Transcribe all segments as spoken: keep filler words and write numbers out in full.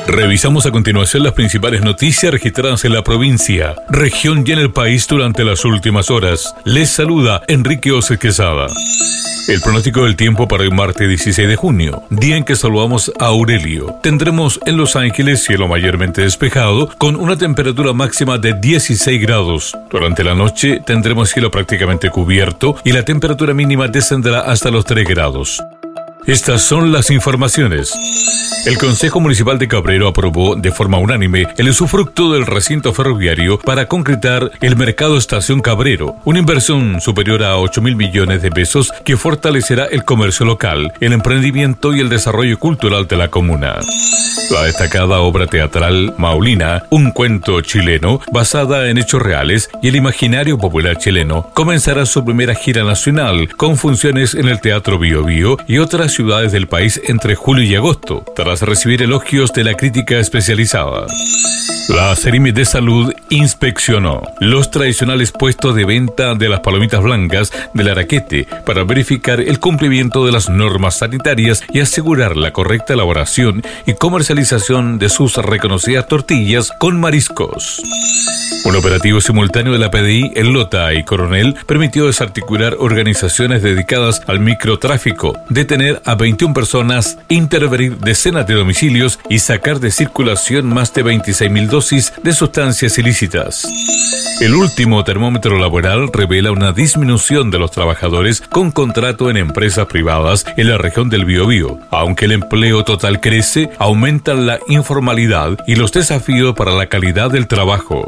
Revisamos a continuación las principales noticias registradas en la provincia, región y en el país durante las últimas horas. Les saluda Enrique Ose Quesada. El pronóstico del tiempo para el martes dieciséis de junio, día en que saludamos a Aurelio. Tendremos en Los Ángeles cielo mayormente despejado, con una temperatura máxima de dieciséis grados. Durante la noche tendremos cielo prácticamente cubierto y la temperatura mínima descenderá hasta los tres grados. Estas son las informaciones. El Consejo Municipal de Cabrero aprobó de forma unánime el usufructo del recinto ferroviario para concretar el Mercado Estación Cabrero, una inversión superior a ocho mil millones de pesos que fortalecerá el comercio local, el emprendimiento y el desarrollo cultural de la comuna. La destacada obra teatral Maulina, un cuento chileno basada en hechos reales y el imaginario popular chileno, comenzará su primera gira nacional con funciones en el Teatro Bío Bío y otras ciudades del país entre julio y agosto, tras recibir elogios de la crítica especializada. La Seremi de Salud inspeccionó los tradicionales puestos de venta de las palomitas blancas del Araquete para verificar el cumplimiento de las normas sanitarias y asegurar la correcta elaboración y comercialización de sus reconocidas tortillas con mariscos. Un operativo simultáneo de la P D I en Lota y Coronel permitió desarticular organizaciones dedicadas al microtráfico, detener a veintiuna personas, intervenir decenas de domicilios y sacar de circulación más de veintiséis mil dosis de sustancias ilícitas. El último termómetro laboral revela una disminución de los trabajadores con contrato en empresas privadas en la región del Biobío. Aunque el empleo total crece, aumentan la informalidad y los desafíos para la calidad del trabajo.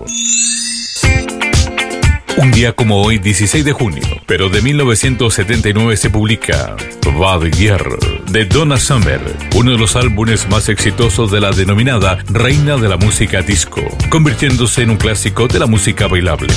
Un día como hoy, dieciséis de junio, pero de mil novecientos setenta y nueve se publica Bad Year de Donna Summer, uno de los álbumes más exitosos de la denominada reina de la música disco, convirtiéndose en un clásico de la música bailable.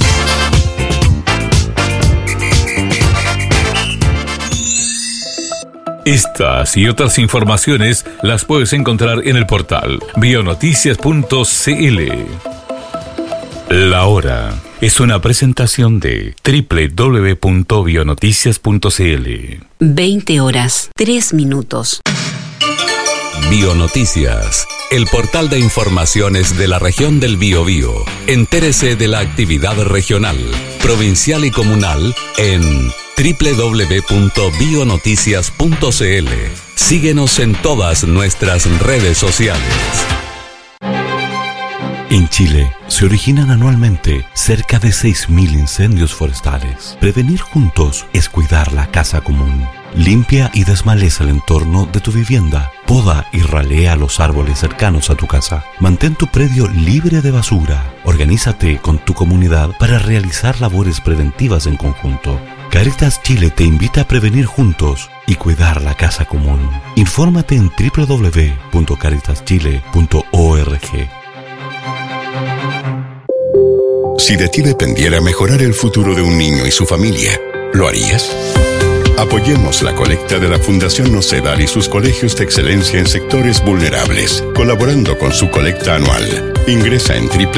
Estas y otras informaciones las puedes encontrar en el portal bionoticias punto c l. La hora es una presentación de doble u doble u doble u punto bionoticias punto c l. veinte horas, tres minutos. Bionoticias, el portal de informaciones de la región del Biobío. Entérese de la actividad regional, provincial y comunal en doble u doble u doble u punto bionoticias punto c l. Síguenos en todas nuestras redes sociales. En Chile se originan anualmente cerca de seis mil incendios forestales. Prevenir juntos es cuidar la casa común. Limpia y desmaleza el entorno de tu vivienda. Poda y ralea los árboles cercanos a tu casa. Mantén tu predio libre de basura. Organízate con tu comunidad para realizar labores preventivas en conjunto. Cáritas Chile te invita a prevenir juntos y cuidar la casa común. Infórmate en doble u doble u doble u punto caritas chile punto org. Si de ti dependiera mejorar el futuro de un niño y su familia, ¿lo harías? Apoyemos la colecta de la Fundación Nocedal y sus colegios de excelencia en sectores vulnerables, colaborando con su colecta anual. Ingresa en doble